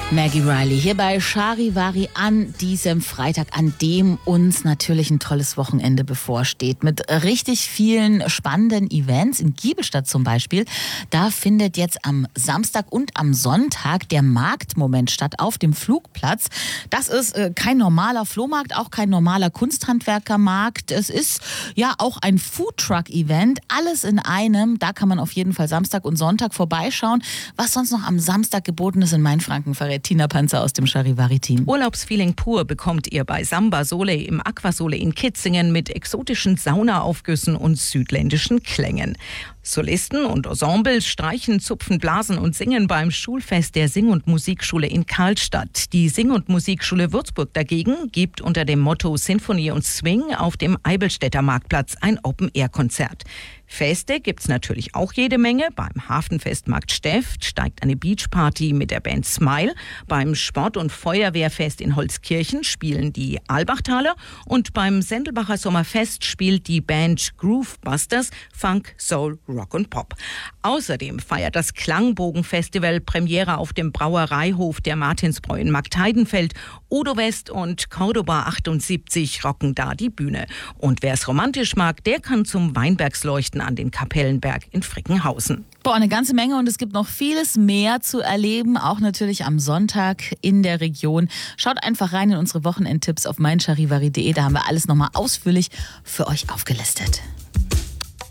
Maggie Riley hier bei Charivari an diesem Freitag, an dem uns natürlich ein tolles Wochenende bevorsteht. Mit richtig vielen spannenden Events. In Giebelstadt zum Beispiel, da findet jetzt am Samstag und am Sonntag der Marktmoment statt auf dem Flugplatz. Das ist kein normaler Flohmarkt, auch kein normaler Kunsthandwerkermarkt. Es ist ja auch ein Foodtruck-Event. Alles in einem. Da kann man auf jeden Fall Samstag und Sonntag vorbeischauen. Was sonst noch am Samstag geboten ist in Mainfranken, verrät Tina Panzer aus dem Charivari-Team. Urlaubsfeeling pur bekommt ihr bei Samba Soleil im Aquasole in Kitzingen mit exotischen Saunaaufgüssen und südländischen Klängen. Solisten und Ensembles streichen, zupfen, blasen und singen beim Schulfest der Sing- und Musikschule in Karlstadt. Die Sing- und Musikschule Würzburg dagegen gibt unter dem Motto Sinfonie und Swing auf dem Eibelstädter Marktplatz ein Open-Air-Konzert. Feste gibt's natürlich auch jede Menge. Beim Hafenfest Markt Steft steigt eine Beachparty mit der Band Smile. Beim Sport- und Feuerwehrfest in Holzkirchen spielen die Albachtaler. Und beim Sendelbacher Sommerfest spielt die Band Groovebusters Funk, Soul, Rock und Pop. Außerdem feiert das Klangbogen-Festival Premiere auf dem Brauereihof der Martinsbräu in Marktheidenfeld. Odo West und Cordoba 78 rocken da die Bühne. Und wer es romantisch mag, der kann zum Weinbergsleuchten an den Kapellenberg in Frickenhausen. Boah, eine ganze Menge und es gibt noch vieles mehr zu erleben, auch natürlich am Sonntag in der Region. Schaut einfach rein in unsere Wochenendtipps auf meincharivari.de, da haben wir alles nochmal ausführlich für euch aufgelistet.